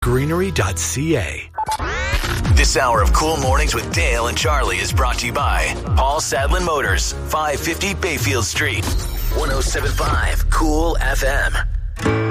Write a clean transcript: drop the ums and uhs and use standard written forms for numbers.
Greenery.ca. This hour of Cool Mornings with Dale and Charlie is brought to you by Paul Sadlin Motors, 550 Bayfield Street, 107.5 Cool FM.